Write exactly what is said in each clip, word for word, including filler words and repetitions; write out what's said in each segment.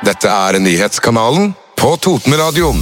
Dette er nyhetskanalen på Totenradioen.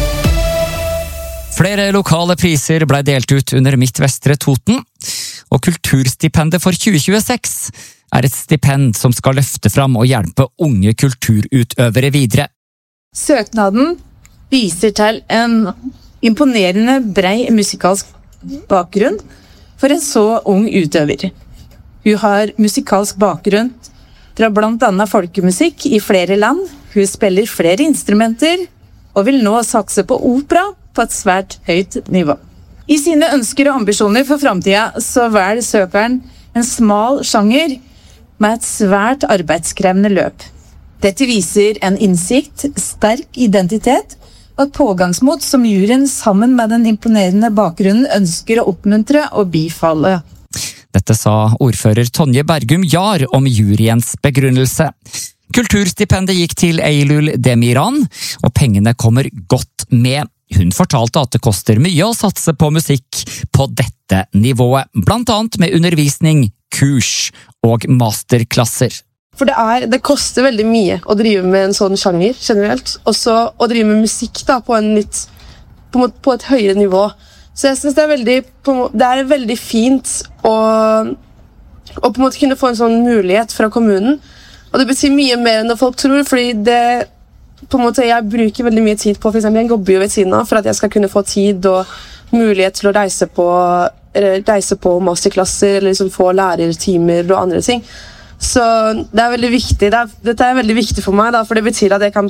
Flere lokale priser ble delt ut under Midt-Vestre Toten, og Kulturstipendet for tjue tjueseks er et stipend som skal løfte fram og hjelpe unge kulturutøvere videre. Søknaden viser til en imponerende brei musikalsk bakgrunn for en så ung utøver. Hun har musikalsk bakgrunn fra blant annet folkemusikk i flere land. Hun spiller flere instrumenter og vil nå satse på opera på et svært høyt nivå. I sine ønsker og ambisjoner for fremtiden så velger søkeren en smal sjanger med et svært arbeidskrevende løp. Dette viser en innsikt, sterk identitet og et pågangsmot som juryen sammen med den imponerende bakgrunnen ønsker å oppmuntre og bifalle. Dette sa ordfører Tonje Bergum Jar om juryens begrunnelse. Kulturstipendet gikk til Eylul Demiran, og pengene kommer godt med. Hun fortalte at det koster mye å satse på musikk på dette nivået, blant annet med undervisning, kurs og masterklasser. For det, er, det koster veldig mye å drive med en sånn sjanger generelt. Også å drive med musikk da, på, en litt, på, på et høyere nivå. Så jeg synes det er veldig, det er veldig fint å, å på en måte kunne få en sånn mulighet fra kommunen. Og det betyr mye mer enn det folk tror, fordi det, på en måte, jeg bruker veldig mye tid på, for eksempel jeg jobber jo ved siden av, for at jeg skal kunne få tid og mulighet til å reise på, reise på masterklasser, eller liksom få lærertimer og andre ting. Så det er veldig viktig, det er, dette er veldig viktig for meg, da, for det betyr at jeg kan